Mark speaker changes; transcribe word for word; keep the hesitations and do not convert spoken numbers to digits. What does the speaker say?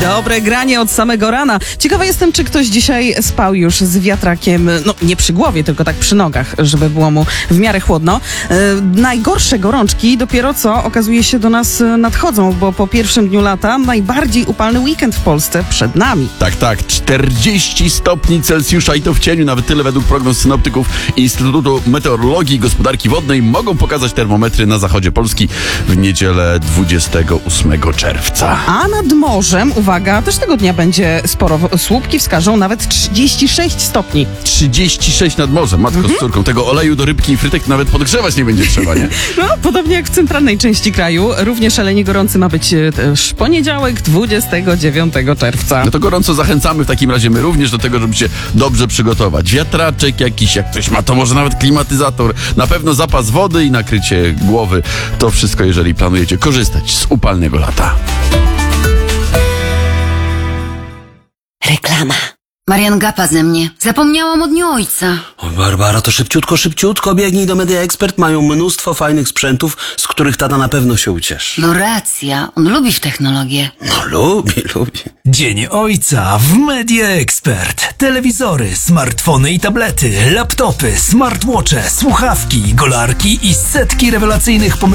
Speaker 1: Dobre granie od samego rana. Ciekawa jestem, czy ktoś dzisiaj spał już z wiatrakiem, no nie przy głowie, tylko tak przy nogach, żeby było mu w miarę chłodno. E, najgorsze gorączki dopiero co okazuje się do nas nadchodzą, bo po pierwszym dniu lata najbardziej upalny weekend w Polsce przed nami.
Speaker 2: Tak, tak, czterdzieści stopni Celsjusza i to w cieniu, nawet tyle według prognoz synoptyków Instytutu Meteorologii i Gospodarki Wodnej mogą pokazać termometry na zachodzie Polski w niedzielę dwudziestego ósmego czerwca.
Speaker 1: A nad morzem, uwaga, też tego dnia będzie sporo. Słupki wskażą nawet trzydzieści sześć stopni.
Speaker 2: trzydzieści sześć nad morzem, matko mhm. z córką. Tego oleju do rybki i frytek nawet podgrzewać nie będzie trzeba, nie?
Speaker 1: No, podobnie jak w centralnej części kraju. Również szalenie gorący ma być też poniedziałek, dwudziestego dziewiątego czerwca.
Speaker 2: No to gorąco zachęcamy w takim razie my również do tego, żeby się dobrze przygotować. Wiatraczek jakiś, jak ktoś ma, to może nawet klimatyzator. Na pewno zapas wody i nakrycie głowy. To wszystko, jeżeli planujecie korzystać z upalnego lata.
Speaker 3: Reklama. Marian Gapa ze mnie. Zapomniałam o dniu ojca.
Speaker 4: O, Barbara, to szybciutko, szybciutko biegnij do Media Expert. Mają mnóstwo fajnych sprzętów, z których tata na pewno się ucieszy.
Speaker 3: No racja, on lubi w technologię.
Speaker 4: No lubi, lubi.
Speaker 5: Dzień Ojca w Media Expert. Telewizory, smartfony i tablety, laptopy, smartwatche, słuchawki, golarki i setki rewelacyjnych pomysłów